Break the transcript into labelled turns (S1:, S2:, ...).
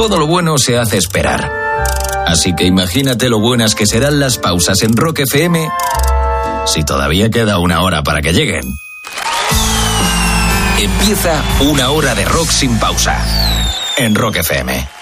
S1: todo lo bueno se hace esperar. Así que imagínate lo buenas que serán las pausas en Rock FM si todavía queda una hora para que lleguen. Empieza una hora de rock sin pausa en Rock FM.